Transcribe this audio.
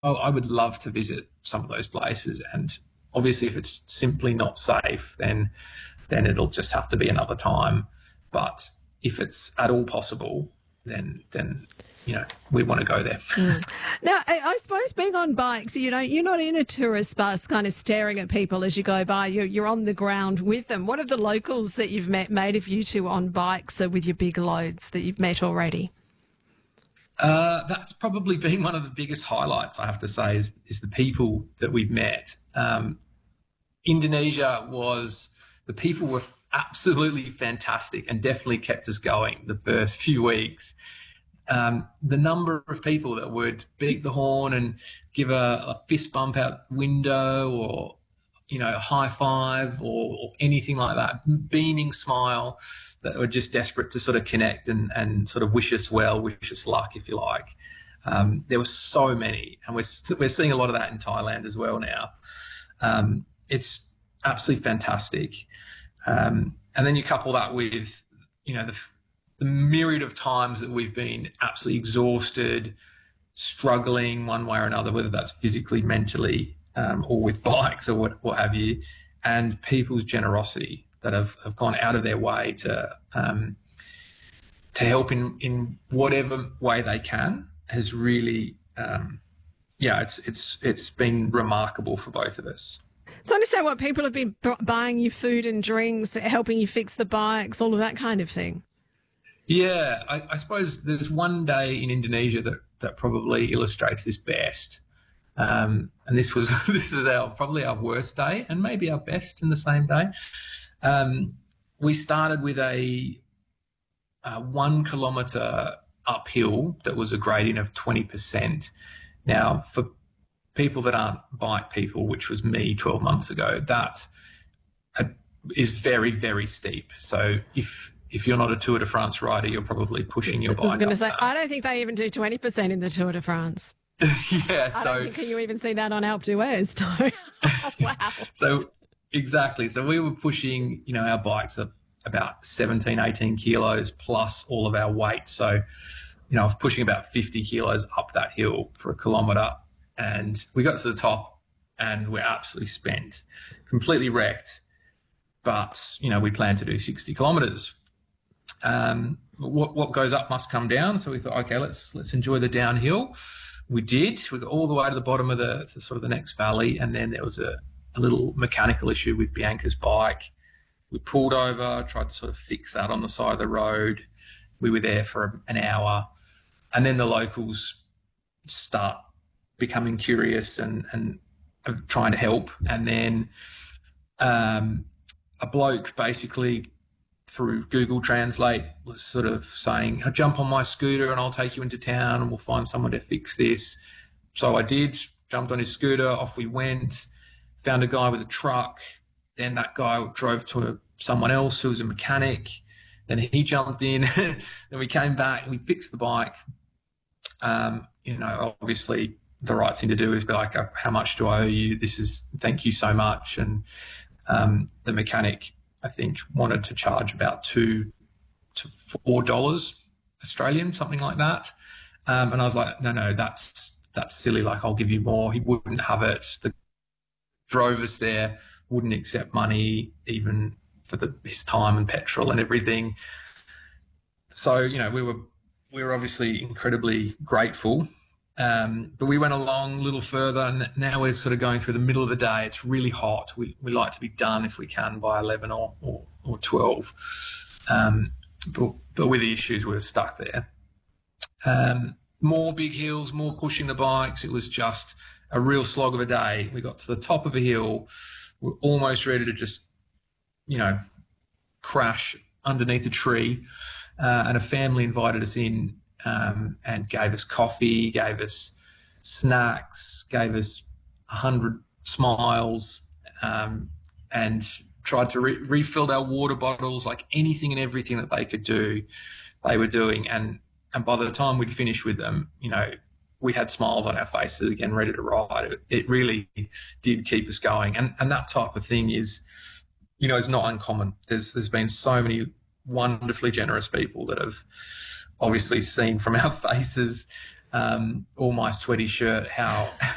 I would love to visit some of those places, and obviously, if it's simply not safe, then it'll just have to be another time. But if it's at all possible, then we want to go there. Now, I suppose being on bikes, you're not in a tourist bus kind of staring at people as you go by. You're on the ground with them. What are the locals that you've made of you two on bikes with your big loads that you've met already? That's probably been one of the biggest highlights, I have to say, is the people that we've met. Indonesia the people were absolutely fantastic and definitely kept us going the first few weeks. The number of people that would beat the horn and give a fist bump out the window, or a high five, or anything like that, beaming smile, that were just desperate to sort of connect and sort of wish us well, wish us luck, if you like. There were so many, and we're seeing a lot of that in Thailand as well now. It's absolutely fantastic. And then you couple that with, the myriad of times that we've been absolutely exhausted, struggling one way or another, whether that's physically, mentally, or with bikes or what have you, and people's generosity that have gone out of their way to help in whatever way they can has really, it's been remarkable for both of us. So I understand what people have been buying you food and drinks, helping you fix the bikes, all of that kind of thing. Yeah, I suppose there's one day in Indonesia that probably illustrates this best. And this was probably our worst day, and maybe our best in the same day. We started with a 1 kilometre uphill that was a gradient of 20%. Now, for people that aren't bike people, which was me 12 months ago, that is very, very steep. So if you're not a Tour de France rider, you're probably pushing your bike. I was going to say, I don't think they even do 20% in the Tour de France. Yeah, I don't think you even see that on Alpe d'Huez. Wow. So exactly. So we were pushing, our bikes up about 17, 18 kilos plus all of our weight. So, I was pushing about 50 kilos up that hill for a kilometre, and we got to the top and we're absolutely spent, completely wrecked. But, we planned to do 60 kilometres. What goes up must come down. So we thought, okay, let's enjoy the downhill. We did. We got all the way to the bottom of the next valley, and then there was a little mechanical issue with Bianca's bike. We pulled over, tried to sort of fix that on the side of the road. We were there for an hour, and then the locals start becoming curious and trying to help. And then a bloke basically, through Google Translate, was sort of saying, jump on my scooter and I'll take you into town and we'll find someone to fix this. So I did, jumped on his scooter, off we went, found a guy with a truck. Then that guy drove to someone else who was a mechanic. Then he jumped in. Then we came back, we fixed the bike. Obviously the right thing to do is be like, how much do I owe you? Thank you so much. And the mechanic, I think, wanted to charge about $2 to $4 Australian, something like that. And I was like, no, that's silly. Like, I'll give you more. He wouldn't have it. The drove us there, wouldn't accept money, even for his time and petrol and everything. So, we were obviously incredibly grateful. But we went along a little further, and now we're sort of going through the middle of the day. It's really hot. We like to be done if we can by 11 or 12. But with the issues, we were stuck there. More big hills, more pushing the bikes. It was just a real slog of a day. We got to the top of a hill. We're almost ready to just, crash underneath a tree. And a family invited us in and gave us coffee, gave us snacks, gave us 100 smiles, and tried to refill our water bottles, like anything and everything that they could do, they were doing. And by the time we'd finished with them, we had smiles on our faces again, ready to ride. It really did keep us going. And that type of thing is, is not uncommon. There's been so many wonderfully generous people that have obviously seen from our faces, or my sweaty shirt, how